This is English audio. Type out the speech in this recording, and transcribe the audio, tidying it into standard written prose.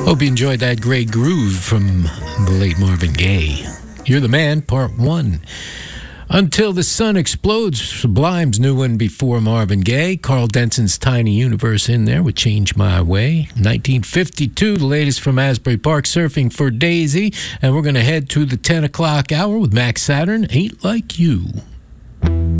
Hope you enjoyed that great groove from the late Marvin Gaye. You're the Man, Part 1. Until the Sun Explodes, Sublime's new one before Marvin Gaye. Carl Denson's Tiny Universe in there with Change My Way. 1952, the latest from Asbury Park, Surfing for Daisy. And we're going to head to the 10 o'clock hour with Max Saturn, Ain't Like You.